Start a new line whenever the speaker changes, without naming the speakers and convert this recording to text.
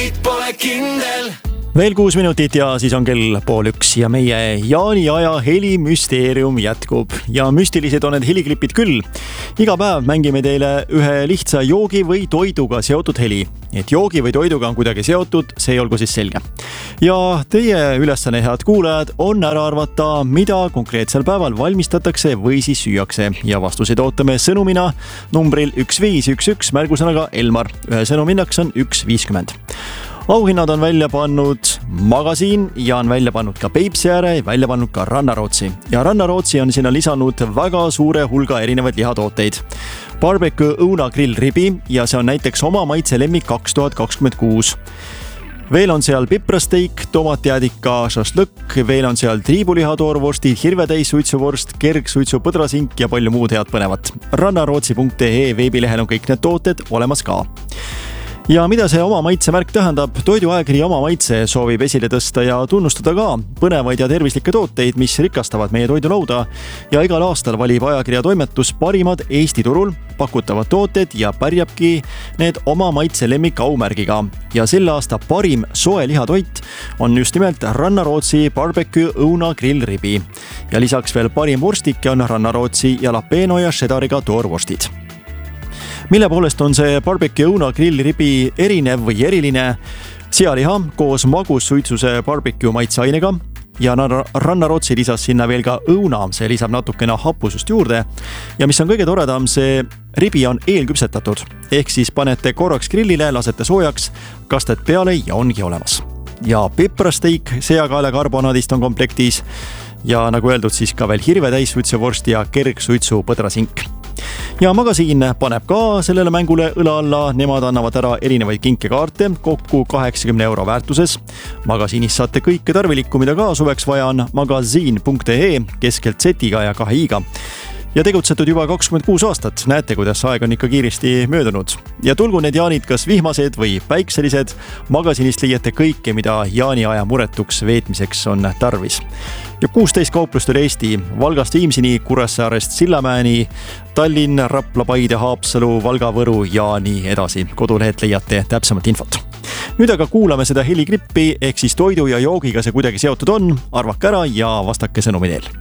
Pole kindel.
Veel 6 minutit ja siis on kell 12 ja meie jaaniaja helimüsteerium jätkub. Ja müstilised on need heliklipid küll. Iga päev mängime teile ühe lihtsa joogi või toiduga seotud heli. Et joogi või toiduga on kuidagi seotud, see olgu siis selge. Ja teie ülesanne, head kuulajad, on ära arvata, mida konkreetsel päeval valmistatakse või siis süüakse. Ja vastuseid ootame sõnumina numbril 1511 märgusõnaga Elmar. Ühe sõnuminnaks on 1.50. Auhinnad on välja pannud Magasiin ja on välja pannud ka Peipsiääre ja välja pannud ka Rannarootsi. Ja Rannarootsi on sinna lisanud väga suure hulga erinevaid lihatooteid. Barbecue õuna grillribi ja see on näiteks oma maitse lemmik 2026. Veel on seal piprasteik, tomatijäädika šašlõkk, veel on seal triibuliha hirvetäis suitsuvorst, kergsuitsu põdrasink ja palju muud head põnevat. Rannarootsi.ee veebilehel on kõik need tooted olemas ka. Ja mida see oma maitse märk tähendab? Toiduajakiri Oma maitse soovib esile tõsta ja tunnustada ka põnevaid ja tervislikke tooteid, mis rikastavad meie toidulauda. Ja igal aastal valib ajakirja toimetus parimad Eesti turul pakutavad tooted ja pärjabki need Oma maitse lemmik aumärgiga. Ja selle aasta parim soe lihatoit on just nimelt Rannarootsi barbecue õuna grillribi. Ja lisaks veel parim vorstik on Rannarootsi jalapeno ja šedariga toorvorstid. Mille poolest on see barbecue õuna grillribi erinev või eriline? Sealiha koos magussuitsuse barbecue maitseainega ja Rannarootsi lisas sinna veel ka õuna, see lisab natukene hapusust juurde. Ja mis on kõige toredam, see ribi on eelküpsetatud, ehk siis panete korraks grillile, lasete soojaks, kasted peale ja ongi olemas. Ja piprasteik seakaela karbonaadist on komplektis ja nagu öeldud, siis ka veel hirvetäis suitsuvorst ja kergsuitsu põdrasink. Ja Magasiin paneb ka sellele mängule õla alla, nemad annavad ära erinevaid kinkekaarte kokku 80 € väärtuses. Magasiinis saate kõike tarvilikku, mida ka suveks vaja on magasiin.ee keskelt Z-iga ja 2 i-ga. Ja tegutsetud juba 26 aastat, näete, kuidas aeg on ikka kiiresti möödunud. Ja tulgu need jaanid kas vihmased või päikselised, Magasiinist leiate kõike, mida jaaniaja muretuks veetmiseks on tarvis. Ja 16 kauplust üle Eesti, Valgast Viimsini, Kuressaarest Sillamäeni, Tallinn, Rapla, Paide, Haapsalu, Valga, Võru ja nii edasi. Kodulehet leiate täpsemalt infot. Nüüd aga kuulame seda heliklippi, ehk siis toidu ja joogiga see kuidagi seotud on. Arvake ära ja vastake sõnumi teel.